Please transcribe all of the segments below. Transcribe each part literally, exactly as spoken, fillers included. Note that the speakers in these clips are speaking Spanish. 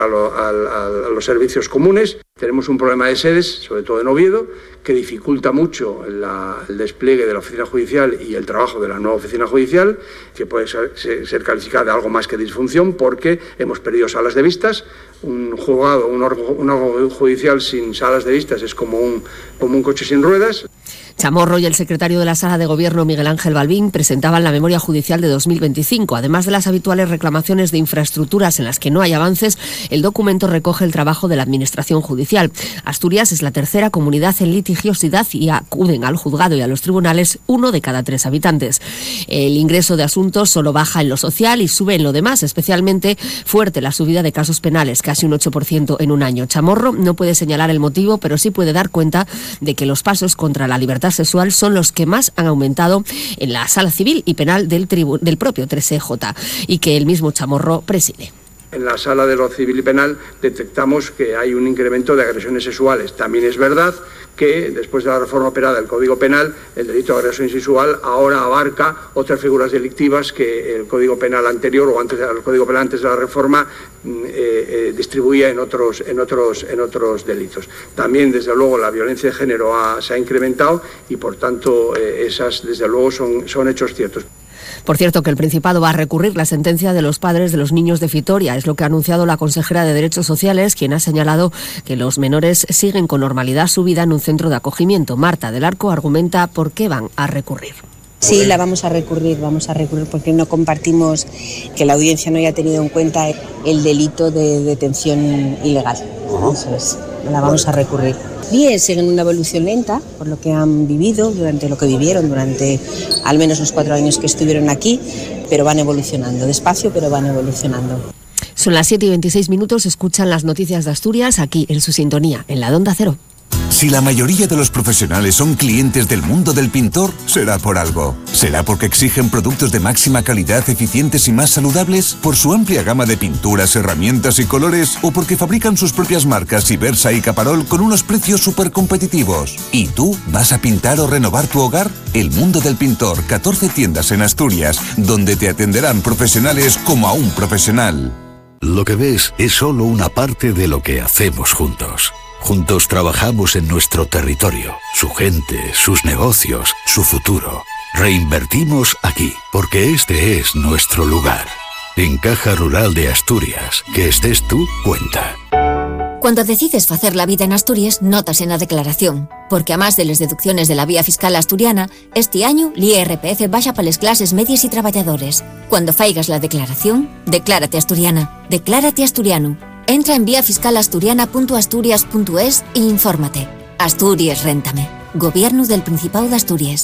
A, lo, a, a los servicios comunes. Tenemos un problema de sedes, sobre todo en Oviedo, que dificulta mucho la, el despliegue de la oficina judicial y el trabajo de la nueva oficina judicial, que puede ser, ser calificada de algo más que disfunción, porque hemos perdido salas de vistas. Un juzgado, un órgano judicial sin salas de vistas es como un, como un coche sin ruedas. Chamorro y el secretario de la Sala de Gobierno, Miguel Ángel Balbín, presentaban la memoria judicial de dos mil veinticinco. Además de las habituales reclamaciones de infraestructuras en las que no hay avances, el documento recoge el trabajo de la Administración judicial. Asturias es la tercera comunidad en litigiosidad y acuden al juzgado y a los tribunales uno de cada tres habitantes. El ingreso de asuntos solo baja en lo social y sube en lo demás, especialmente fuerte la subida de casos penales, casi un ocho por ciento en un año. Chamorro no puede señalar el motivo, pero sí puede dar cuenta de que los pasos contra la libertad sexual son los que más han aumentado en la sala civil y penal del, tribu- del propio tres E J y que el mismo Chamorro preside. En la sala de lo civil y penal detectamos que hay un incremento de agresiones sexuales. También es verdad que después de la reforma operada del Código Penal, el delito de agresión sexual ahora abarca otras figuras delictivas que el Código Penal anterior o antes del Código Penal antes de la reforma eh, eh, distribuía en otros, en, otros, en otros delitos. También, desde luego, la violencia de género ha, se ha incrementado y, por tanto, eh, esas, desde luego, son, son hechos ciertos. Por cierto, que el Principado va a recurrir la sentencia de los padres de los niños de Vitoria. Es lo que ha anunciado la consejera de Derechos Sociales, quien ha señalado que los menores siguen con normalidad su vida en un centro de acogimiento. Marta del Arco argumenta por qué van a recurrir. Sí, la vamos a recurrir, vamos a recurrir porque no compartimos que la audiencia no haya tenido en cuenta el delito de detención ilegal. Eso es, la vamos a recurrir. Bien, siguen una evolución lenta por lo que han vivido, durante lo que vivieron durante al menos los cuatro años que estuvieron aquí, pero van evolucionando, despacio, pero van evolucionando. Son las siete y veintiséis minutos, escuchan las noticias de Asturias aquí en su sintonía, en la Onda Cero. Si la mayoría de los profesionales son clientes del mundo del pintor, será por algo. ¿Será porque exigen productos de máxima calidad, eficientes y más saludables? ¿Por su amplia gama de pinturas, herramientas y colores? ¿O porque fabrican sus propias marcas Ibersa y Caparol con unos precios súper competitivos? ¿Y tú vas a pintar o renovar tu hogar? El Mundo del Pintor, catorce tiendas en Asturias, donde te atenderán profesionales como a un profesional. Lo que ves es solo una parte de lo que hacemos juntos. Juntos trabajamos en nuestro territorio, su gente, sus negocios, su futuro. Reinvertimos aquí, porque este es nuestro lugar. En Caja Rural de Asturias, que estés tú, cuenta. Cuando decides facer la vida en Asturias, notas en la declaración. Porque a más de las deducciones de la vía fiscal asturiana, este año l'I R P F baja para las clases medias y trabajadores. Cuando faigas la declaración, declárate asturiana, declárate asturiano. Entra en vía fiscal asturiana punto asturias punto es e infórmate. Asturias Réntame. Gobierno del Principado de Asturias.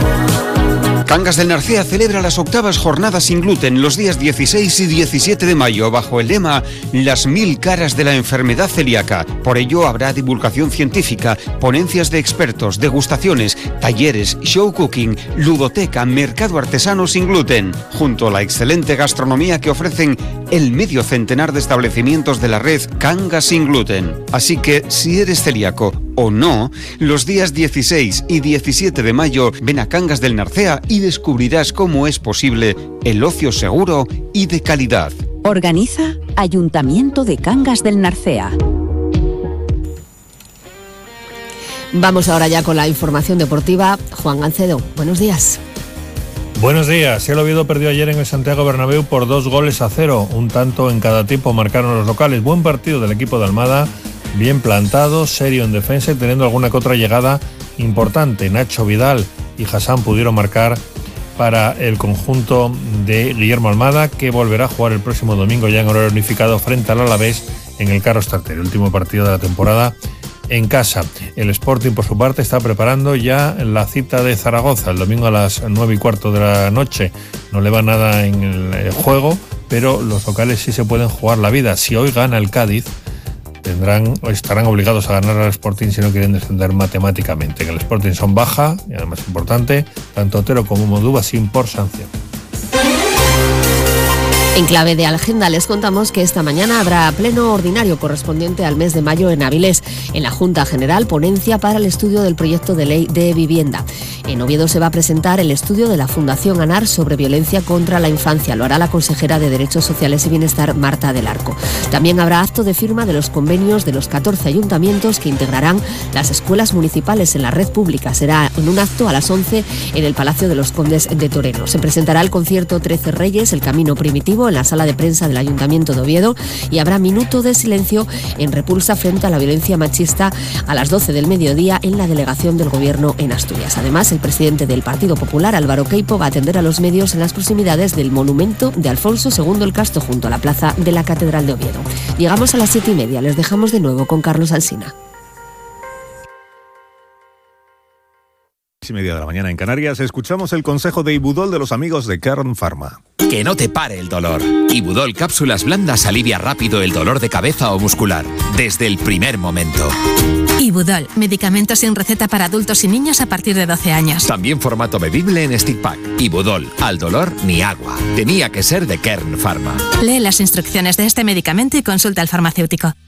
Cangas del Narcea celebra las octavas jornadas sin gluten los días dieciséis y diecisiete de mayo bajo el lema Las mil caras de la enfermedad celíaca. Por ello habrá divulgación científica, ponencias de expertos, degustaciones, talleres, show cooking, ludoteca, mercado artesano sin gluten, junto a la excelente gastronomía que ofrecen el medio centenar de establecimientos de la red Cangas sin gluten. Así que si eres celíaco o no, los días dieciséis y diecisiete de mayo ven a Cangas del Narcea y descubrirás cómo es posible el ocio seguro y de calidad. Organiza Ayuntamiento de Cangas del Narcea. Vamos ahora ya con la información deportiva. Juan Gancedo, buenos días. Buenos días. El Oviedo perdió ayer en el Santiago Bernabéu por dos goles a cero. Un tanto en cada tiempo marcaron los locales. Buen partido del equipo de Almada, bien plantado, serio en defensa y teniendo alguna que otra llegada importante. Nacho Vidal y Hassan pudieron marcar para el conjunto de Guillermo Almada, que volverá a jugar el próximo domingo ya en horario unificado frente al Alavés en el Carlos Tartiere, el último partido de la temporada en casa. El Sporting, por su parte, está preparando ya la cita de Zaragoza el domingo a las nueve y cuarto de la noche. No le va nada en el juego, pero los locales sí se pueden jugar la vida. Si hoy gana el Cádiz, tendrán o estarán obligados a ganar al Sporting si no quieren descender matemáticamente. En el Sporting son baja, y además importante, tanto Otero como Modúa sin por sanción. En clave de agenda les contamos que esta mañana habrá pleno ordinario correspondiente al mes de mayo en Avilés. En la Junta General, ponencia para el estudio del proyecto de ley de vivienda. En Oviedo se va a presentar el estudio de la Fundación ANAR sobre violencia contra la infancia. Lo hará la consejera de Derechos Sociales y Bienestar, Marta del Arco. También habrá acto de firma de los convenios de los catorce ayuntamientos que integrarán las escuelas municipales en la red pública. Será en un acto a las once en el Palacio de los Condes de Toreno. Se presentará el concierto Trece Reyes, el Camino Primitivo, en la sala de prensa del Ayuntamiento de Oviedo, y habrá minuto de silencio en repulsa frente a la violencia machista a las doce del mediodía en la delegación del Gobierno en Asturias. Además, el presidente del Partido Popular, Álvaro Queipo, va a atender a los medios en las proximidades del monumento de Alfonso segundo el Casto, junto a la plaza de la Catedral de Oviedo. Llegamos a las siete y media. Les dejamos de nuevo con Carlos Alsina. Y media de la mañana en Canarias, escuchamos el consejo de Ibudol de los amigos de Kern Pharma. Que no te pare el dolor. Ibudol cápsulas blandas alivia rápido el dolor de cabeza o muscular, desde el primer momento. Ibudol, medicamento sin receta para adultos y niños a partir de doce años. También formato bebible en stick pack. Ibudol, al dolor ni agua. Tenía que ser de Kern Pharma. Lee las instrucciones de este medicamento y consulta al farmacéutico.